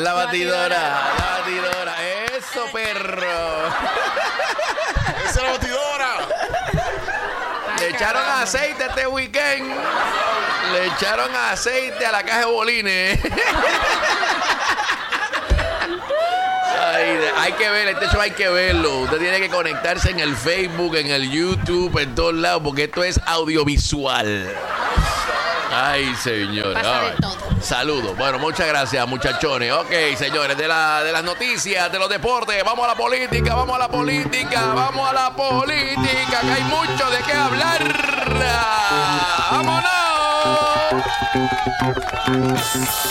la batidora. Eso, perro. ¡Esa es la batidora! Le echaron aceite este weekend. Le echaron aceite a la caja de bolines. Hay que ver, este show hay que verlo. Usted tiene que conectarse en el Facebook, en el YouTube, en todos lados, porque esto es audiovisual. Ay, señor. Pasa de todo. Saludos. Bueno, muchas gracias, muchachones. Ok, señores, de las noticias, de los deportes, vamos a la política, que hay mucho de qué hablar. ¡Vámonos!